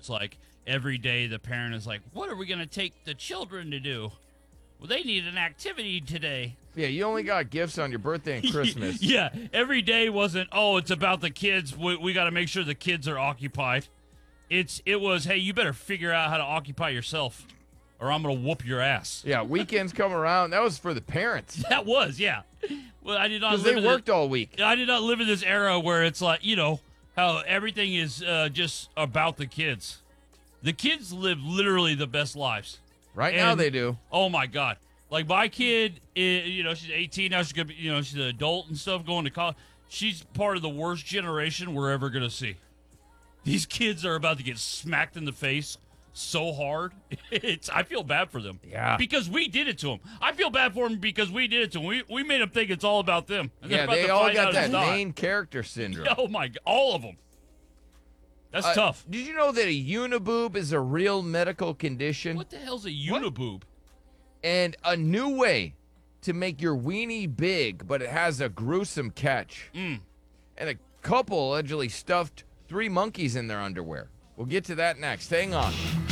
it's like every day the parent is like, what are we going to take the children to do? Well, they need an activity today. Yeah, you only got gifts on your birthday and Christmas. Yeah, every day wasn't, oh, it's about the kids. We got to make sure the kids are occupied. It was, hey, you better figure out how to occupy yourself or I'm going to whoop your ass. Yeah, weekends come around. That was for the parents. That was, yeah. Well, I did not Because live they in worked all week. I did not live in this era where it's like, how everything is just about the kids. The kids live literally the best lives. Right now And- they do. Oh my God! Like my kid, she's 18 now. She's gonna be, she's an adult and stuff, going to college. She's part of the worst generation we're ever gonna see. These kids are about to get smacked in the face so hard. I feel bad for them. Yeah. Because we did it to them. I feel bad for them because we did it to them. We made them think it's all about them. And they're Yeah, about they to all find out got it's that not. main character syndrome. Oh my God! All of them. That's tough. Did you know that a uniboob is a real medical condition? What the hell's a uniboob? And a new way to make your weenie big, but it has a gruesome catch. And a couple allegedly stuffed 3 monkeys in their underwear. We'll get to that next. Hang on.